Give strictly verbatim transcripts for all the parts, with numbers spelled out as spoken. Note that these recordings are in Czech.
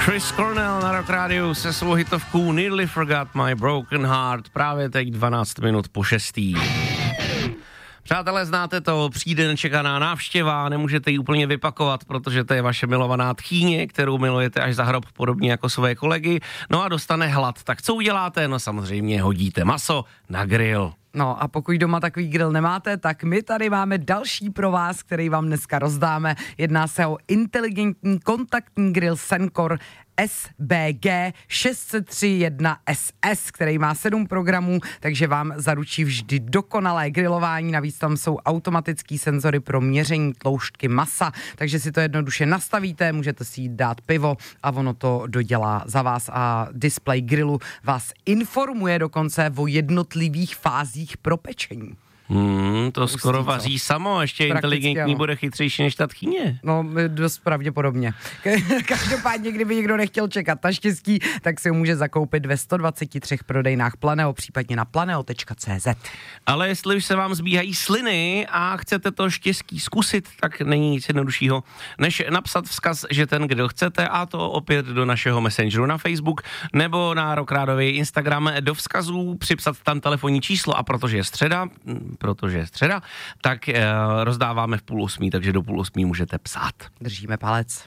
Chris Cornell na Rock Radio se svou hitovkou Nearly Forgot My Broken Heart právě teď dvanáct minut po šestý. Přátelé, znáte to, přijde nečekaná návštěva, nemůžete ji úplně vypakovat, protože to je vaše milovaná tchýně, kterou milujete až za hrob, podobně jako své kolegy, no a dostane hlad. Tak co uděláte? No samozřejmě hodíte maso na grill. No a pokud doma takový grill nemáte, tak my tady máme další pro vás, který vám dneska rozdáme. Jedná se o inteligentní kontaktní grill Sencor S B G šest set tři jedna S S, který má sedm programů, takže vám zaručí vždy dokonalé grilování. Navíc tam jsou automatický senzory pro měření tloušťky masa, takže si to jednoduše nastavíte, můžete si jít dát pivo a ono to dodělá za vás a displej grillu vás informuje dokonce o jednotlivých fázích pro pečení. Hmm, to Pustý, skoro vaří co? Samo, ještě inteligentní ano. Bude chytřejší než ta tchýně. No, dost pravděpodobně. Každopádně, kdyby někdo nechtěl čekat naštěstí, tak si ho může zakoupit ve sto dvacet tři prodejnách Planeo, případně na planeo tečka cé zet. Ale jestli už se vám zbíhají sliny a chcete to štěstí zkusit, tak není nic jednoduššího, než napsat vzkaz, že ten, kdo chcete, a to opět do našeho messengeru na Facebook nebo na Rockrádový Instagram, do vzkazů připsat tam telefonní číslo a protože je středa, protože je středa, tak e, rozdáváme v půl osmí, takže do půl osmí můžete psát. Držíme palec.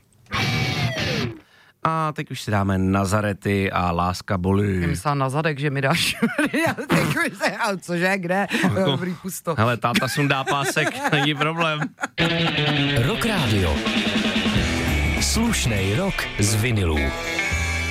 A teď už si dáme Nazarety a Láska bolí. Já myslela na zadek, že mi dáš. A cože, kde? Dobrý pusto. Hele, táta sundá pásek, není problém. Rock Radio. Slušnej rock z vinilů.